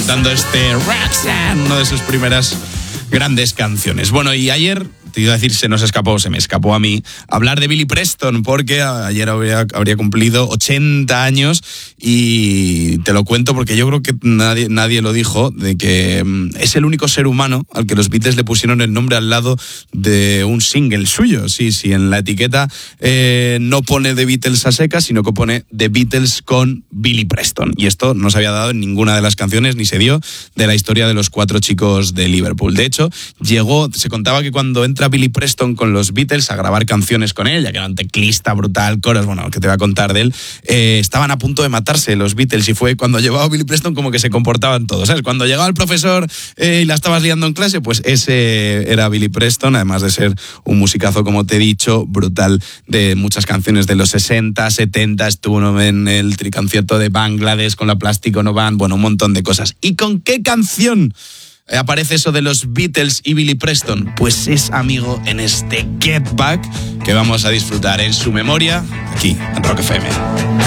cantando Roxanne, una de sus primeras grandes canciones. Bueno, y ayer, te iba a decir, se me escapó a mí hablar de Billy Preston, porque ayer habría cumplido 80 años, y te lo cuento porque yo creo que nadie lo dijo, de que es el único ser humano al que los Beatles le pusieron el nombre al lado de un single suyo. Sí, en la etiqueta no pone The Beatles a secas, sino que pone The Beatles con Billy Preston. Y esto no se había dado en ninguna de las canciones, ni se dio de la historia de los 4 chicos de Liverpool. De hecho, se contaba que cuando entra Billy Preston con los Beatles a grabar canciones con él, ya que era un teclista brutal, coros, bueno, que te voy a contar de él, estaban a punto de matarse los Beatles, y fue cuando llegaba Billy Preston como que se comportaban todos, ¿sabes? Cuando llegaba el profesor y la estabas liando en clase, pues ese era Billy Preston, además de ser un musicazo, como te he dicho, brutal, de muchas canciones de los 60, 70, estuvo en el triconcierto de Bangladesh con la Plastic Ono Band, bueno, un montón de cosas. ¿Y con qué canción aparece eso de los Beatles y Billy Preston? Pues es amigo en este Get Back que vamos a disfrutar en su memoria aquí en Rock FM.